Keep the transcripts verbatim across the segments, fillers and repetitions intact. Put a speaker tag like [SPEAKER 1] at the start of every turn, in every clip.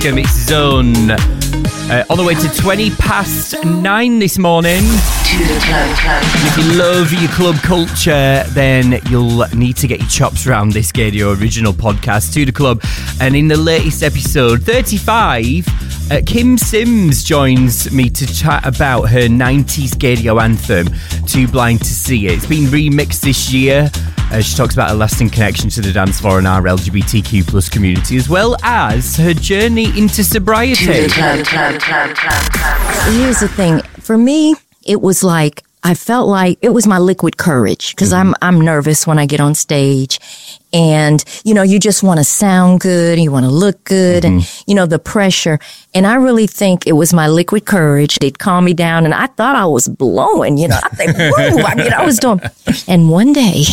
[SPEAKER 1] Mix Zone. Uh, on the way to twenty past nine this morning.
[SPEAKER 2] To the club, club.
[SPEAKER 1] If you love your club culture, then you'll need to get your chops around this Gaydio original podcast, To The Club. And in the latest episode, thirty-five, uh, Kim Sims joins me to chat about her nineties Gaydio anthem, Too Blind to See It. It's been remixed this year. Uh, she talks about a lasting connection to the dance floor and our L G B T Q plus community, as well as her journey into sobriety.
[SPEAKER 2] To the club, club, club, club, club.
[SPEAKER 3] Here's the thing. For me, it was like, I felt like it was my liquid courage, because mm-hmm. I'm I'm nervous when I get on stage. And, you know, you just want to sound good, you want to look good, mm-hmm. and, you know, the pressure. And I really think it was my liquid courage. It calmed me down, and I thought I was blowing, you know. I think, whoa, I mean, I was doing. And one day,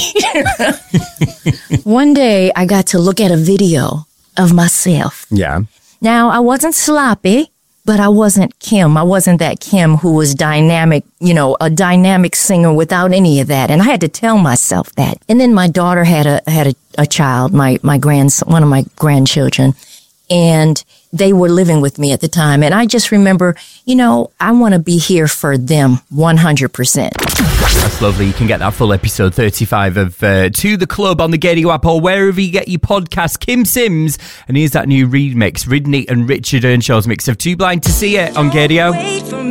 [SPEAKER 3] one day I got to look at a video of myself.
[SPEAKER 1] Yeah.
[SPEAKER 3] Now, I wasn't sloppy, but I wasn't Kim. I wasn't that Kim who was dynamic, you know, a dynamic singer without any of that. And I had to tell myself that. And then my daughter had a had a, a child, my my grandson, one of my grandchildren, and they were living with me at the time. And I just remember, you know, I want to be here for them one hundred percent.
[SPEAKER 1] That's lovely. You can get that full episode thirty-five of uh, To The Club on the Gaydio app or wherever you get your podcast. Kim Sims. And here's that new remix, Ridney and Richard Earnshaw's mix of Too Blind to See It on Gaydio.